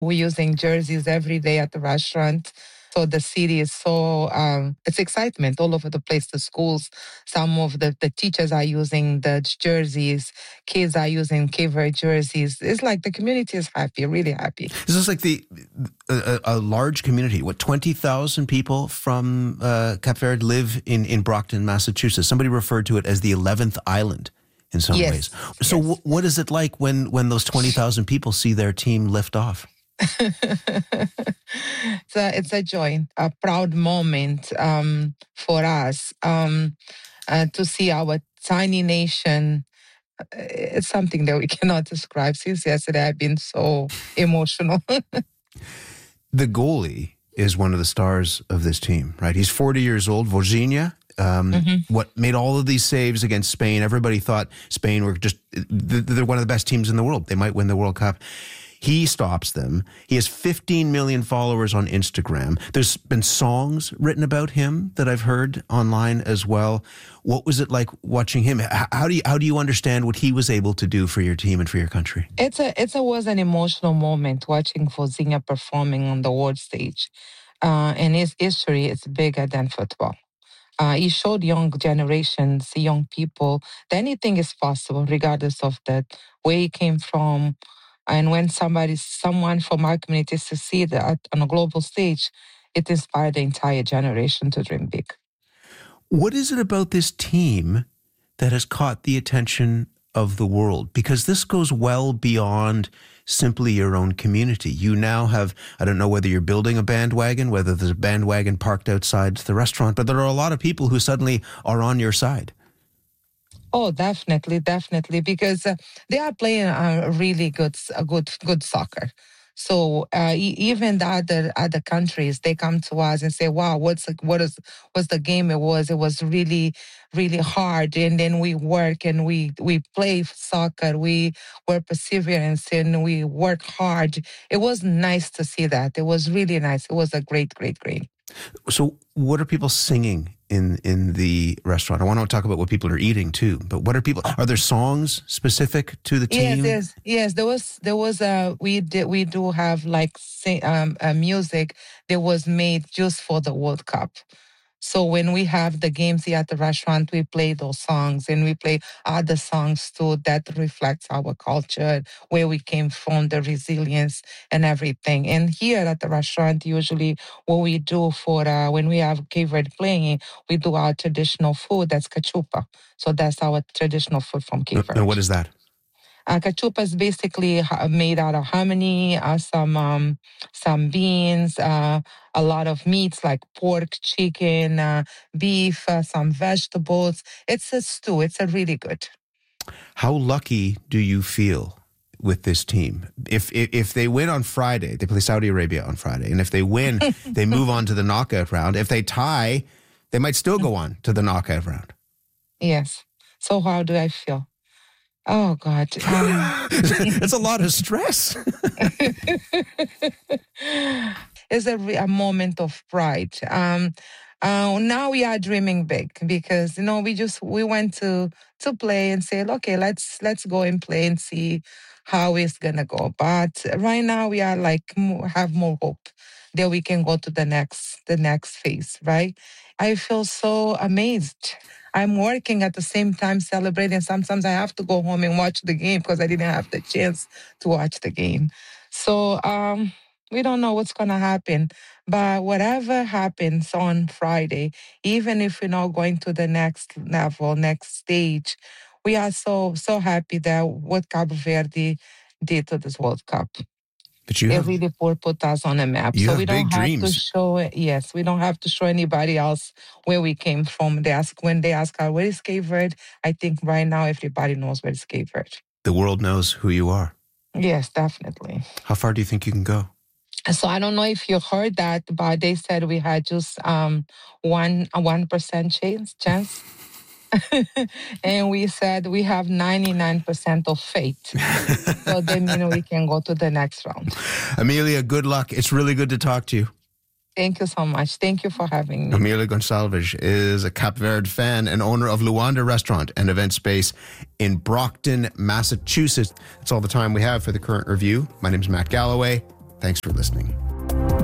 We're using jerseys every day at the restaurant. So the city is it's excitement all over the place. The schools, some of the teachers are using the jerseys, kids are using Cape Verde jerseys. It's like the community is happy, really happy. This is like a large community. What, 20,000 people from Cape Verde live in Brockton, Massachusetts. Somebody referred to it as the 11th island in some ways. So what is it like when those 20,000 people see their team lift off? It's a joy, a proud moment for us to see our tiny nation. It's something that we cannot describe. Since yesterday, I've been so emotional. The goalie is one of the stars of this team, right? He's 40 years old, Vorzinha. What made all of these saves against Spain? Everybody thought Spain were they're one of the best teams in the world. They might win the World Cup. He stops them. He has 15 million followers on Instagram. There's been songs written about him that I've heard online as well. What was it like watching him? How do you understand what he was able to do for your team and for your country? It was an emotional moment watching Vorzinha performing on the world stage. And his history is bigger than football. He showed young generations, young people, that anything is possible, regardless of where he came from. And when someone from our community succeeds on a global stage, it inspired the entire generation to dream big. What is it about this team that has caught the attention of the world? Because this goes well beyond simply your own community. You now have, I don't know whether you're building a bandwagon, whether there's a bandwagon parked outside the restaurant, but there are a lot of people who suddenly are on your side. Oh, definitely, because they are playing really good soccer. So even the other countries, they come to us and say, "Wow, what's the game? It was really, really hard." And then we work and we play soccer. We were perseverance and we work hard. It was nice to see that. It was really nice. It was a great. So what are people singing in the restaurant? I want to talk about what people are eating too, but are there songs specific to the team? Yes. There was we do have like music that was made just for the World Cup. So when we have the games here at the restaurant, we play those songs and we play other songs too that reflects our culture, where we came from, the resilience and everything. And here at the restaurant, usually what we do for when we have Cape Verde playing, we do our traditional food. That's cachupa. So that's our traditional food from Cape Verde. And what is that? Cachupa is basically made out of honey, some beans, a lot of meats like pork, chicken, beef, some vegetables. It's a stew. It's a really good. How lucky do you feel with this team? If they win on Friday, they play Saudi Arabia on Friday, and if they win, they move on to the knockout round. If they tie, they might still go on to the knockout round. Yes. So how do I feel? Oh, God. That's a lot of stress. It's a moment of pride. Now we are dreaming big because, we went to play and say, okay, let's go and play and see how it's going to go. But right now we are have more hope that we can go to the next phase, right? I feel so amazed. I'm working at the same time celebrating. Sometimes I have to go home and watch the game because I didn't have the chance to watch the game. So we don't know what's going to happen. But whatever happens on Friday, even if we're not going to the next level, next stage, we are so happy that what Cabo Verde did to this World Cup. But it really put us on a map. So we don't have to show it. Yes, we don't have to show anybody else where we came from. When they ask her, where is Cape Verde? I think right now everybody knows where is Cape Verde. The world knows who you are. Yes, definitely. How far do you think you can go? So I don't know if you heard that, but they said we had just 1% chance. And we said we have 99% of faith. So then, we can go to the next round. Amelia, good luck. It's really good to talk to you. Thank you so much. Thank you for having me. Amelia Gonçalves is a Cape Verde fan and owner of Luanda Restaurant and Event Space in Brockton, Massachusetts. That's all the time we have for the Current Review. My name is Matt Galloway. Thanks for listening.